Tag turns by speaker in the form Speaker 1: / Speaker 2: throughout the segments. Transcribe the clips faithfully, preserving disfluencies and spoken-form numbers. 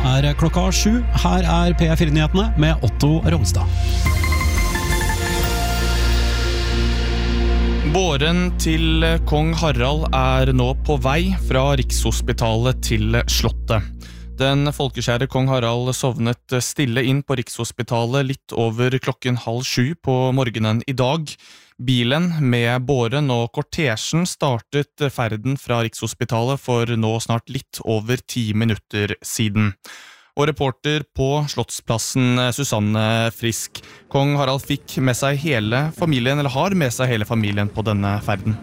Speaker 1: er klokka sju. Her er P fire-nyhetene med Otto Romstad.
Speaker 2: Båren til kong Harald er nå på vei fra Rikshospitalet til Slottet. Den folkekjære kong Harald sovnet stille inn på Rikshospitalet litt over klokken halv sju på morgenen i dag. Bilen med båren og kortesjen startet ferden fra Rikshospitalet for nå snart litt over ti minutter siden. Og reporter på Slottsplassen, Susanne Frisk. Kong Harald fikk med seg hele familien, eller har med seg hele familien på denne ferden.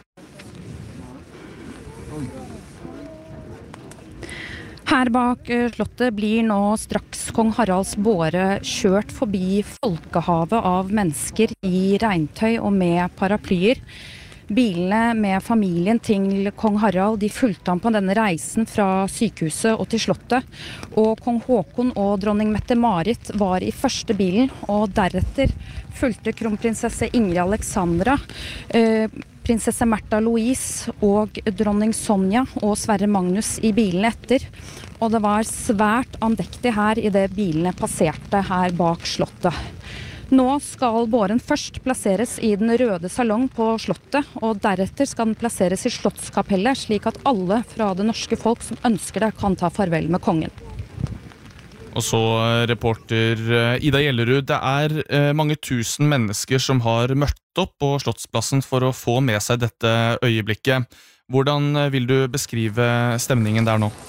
Speaker 3: Her bak slottet blir nå straks kong Haralds båre kjørt forbi folkehavet av mennesker i regntøy og med paraplyer. Bilene med familien til kong Harald de fulgte ham på denne reisen fra sykehuset og til slottet. Og kong Håkon og dronning Mette-Marit var i første bilen, og deretter fulgte kronprinsesse Ingrid Alexandra, eh, prinsesse Märtha Louise og dronning Sonja og Sverre Magnus i bilen etter. Og det var svært andektig her i det bilene passerte her bak slottet. Nå skal båren først plasseres i den røde salong på slottet, og deretter skal den plasseres i slottskapellet, slik at alle fra det norske folk som ønsker det kan ta farvel med kongen.
Speaker 2: Og så reporter Ida Gjellerud, det er mange tusen mennesker som har møtt opp på Slottsplassen for å få med seg dette øyeblikket. Hvordan vil du beskrive stemningen der nå?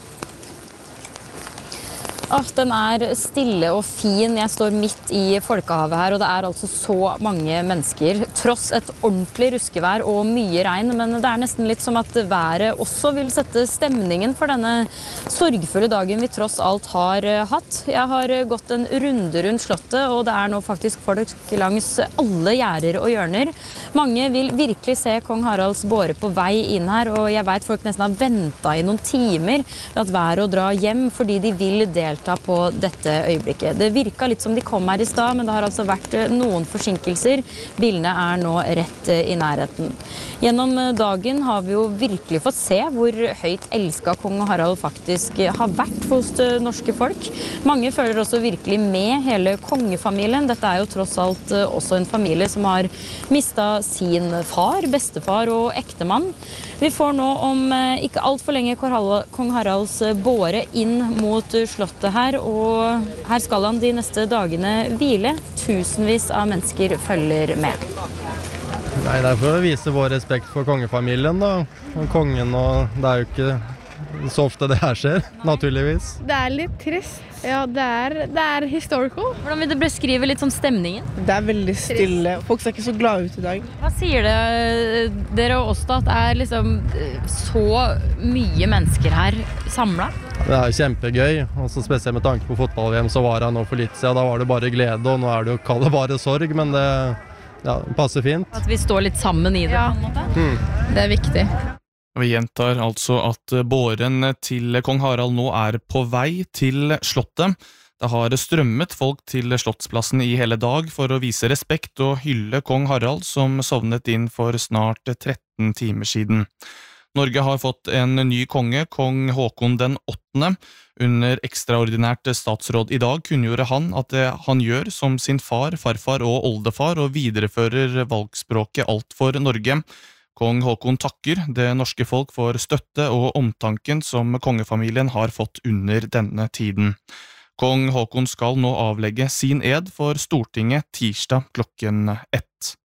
Speaker 4: Ah, den er stille og fin. Jeg står midt i folkehavet her, og det er altså så mange mennesker. Tross et ordentlig ruskevær og mye regn, men det er nesten litt som at været også vil sette stemningen for denne sorgfulle dagen vi tross alt har hatt. Jeg har gått en runde rundt slottet, og det er nå faktisk folk langs alle gjerder og hjørner. Mange vil virkelig se kong Haralds båre på vei inn her, og jeg vet folk nesten har ventet i noen timer at være å dra hjem, fordi de vil delta på dette øyeblikket. Det virket litt som de kom her i stad, men det har altså vært noen forsinkelser. Bilene er nå rett i nærheten. Gjennom dagen har vi jo virkelig fått se hvor høyt elsket kong Harald faktisk har vært hos det norske folk. Mange føler også virkelig med hele kongefamilien. Dette er jo tross alt også en familie som har mistet sin far, bestefar og ektemann. Vi får nå om ikke alt for lenge kong Haralds båre inn mot slottet her, og her skal han de neste dagene hvile. Tusenvis av mennesker følger med.
Speaker 5: Nei, det er for å vise vår respekt for kongefamilien da, og kongen, og det er jo ikke så ofte det her skjer, naturligvis.
Speaker 6: Det er litt trist. Ja, det er, det er historical.
Speaker 4: Hvordan vil du beskrive litt sånn stemningen?
Speaker 6: Det er veldig stille. Folk ser ikke så glade ut i dag.
Speaker 4: Hva sier det dere og oss da, at det er liksom så mye mennesker her samlet?
Speaker 5: Det er kjempegøy, og så spesielt med tanke på fotball-V M så var jeg nå for litt siden. Da var det bare glede, og nå er det jo kall det bare sorg, men det ja, passer fint.
Speaker 4: At vi står litt sammen i det,
Speaker 6: ja.
Speaker 4: På en måte.
Speaker 5: Mm.
Speaker 6: Det er viktig.
Speaker 2: Vi gjentar altså at båren til kong Harald nå er på vei til slottet. Det har strømmet folk til Slottsplassen i hele dag for å vise respekt og hylle kong Harald, som sovnet inn for snart tretten timer siden. Norge har fått en ny konge, kong Håkon den åttende. Under ekstraordinært statsråd i dag kunngjorde han at det han gjør som sin far, farfar og oldefar, og viderefører valgspråket Alt for Norge. Kong Håkon takker det norske folk for støtte og omtanken som kongefamilien har fått under denne tiden. Kong Håkon skal nå avlegge sin ed for Stortinget tirsdag klokken ett.